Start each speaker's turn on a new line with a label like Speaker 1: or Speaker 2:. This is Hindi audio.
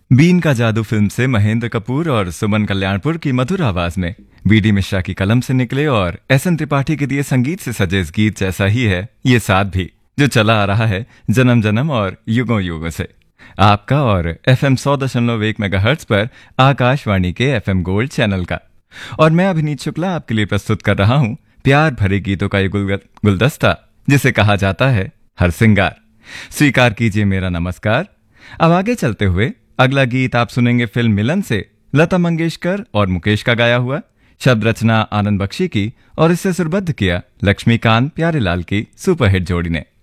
Speaker 1: बीन का जादू फिल्म से महेंद्र कपूर और सुमन कल्याणपुर की मधुर आवाज में बीडी मिश्रा की कलम से निकले और एसएन त्रिपाठी के दिए संगीत से सजे इस गीत जैसा ही है ये साथ भी, जो चला आ रहा है जन्म जन्म और युगों युगों से। आपका और एफएम 100.1 मेगाहर्ट्ज पर आकाशवाणी के एफएम गोल्ड चैनल का। और मैं अभिनीत शुक्ला आपके लिए प्रस्तुत कर रहा हूं प्यार भरे गीतों का ये गुलदस्ता, जिसे कहा जाता है हर सिंगार। स्वीकार कीजिए मेरा नमस्कार। अब आगे चलते हुए अगला गीत आप सुनेंगे फिल्म मिलन से लता मंगेशकर और मुकेश का गाया हुआ। शब्द रचना आनंद बख्शी की और इसे सुरबद्ध किया लक्ष्मीकांत प्यारेलाल की सुपरहिट जोड़ी ने।